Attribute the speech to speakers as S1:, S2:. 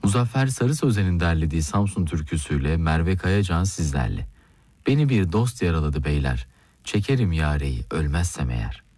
S1: Muzaffer Sarı Sözen'in derlediği Samsun türküsüyle Merve Kayacan sizlerle. Beni bir dost yaraladı beyler, çekerim yareyi ölmezsem eğer.